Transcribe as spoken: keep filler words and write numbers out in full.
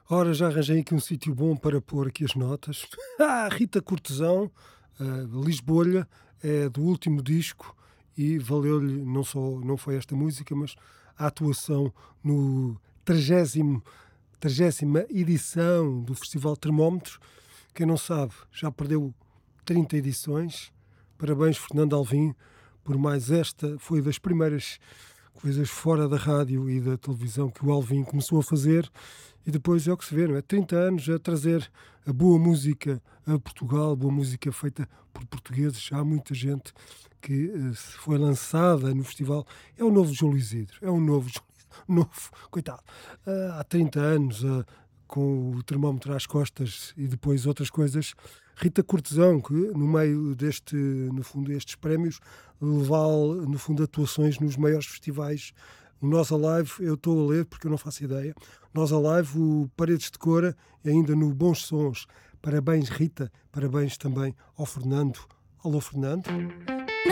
Ora, já arranjei aqui um sítio bom para pôr aqui as notas. Ah, Rita Cortesão, uh, Lisbolha, é do último disco e valeu-lhe, não só, não foi esta música, mas a atuação no trigésimo, trigésima edição do Festival Termómetro. Quem não sabe, já perdeu trinta edições. Parabéns, Fernando Alvim, por mais esta. Foi das primeiras coisas fora da rádio e da televisão que o Alvin começou a fazer, e depois é o que se vê, não é? trinta anos a trazer a boa música a Portugal, boa música feita por portugueses. Há muita gente que uh, foi lançada no festival. É o novo João Luís Hidro, é um novo João Luís, novo, coitado. Uh, há trinta anos, uh, com o termómetro às costas e depois outras coisas. Rita Cortesão, que no meio deste, no fundo, estes prémios, levar, no fundo, atuações nos maiores festivais. O Nós Alive, eu estou a ler porque eu não faço ideia. Nós Alive, o Paredes de Cora, e ainda no Bons Sons. Parabéns, Rita. Parabéns também ao Fernando. Alô, Fernando.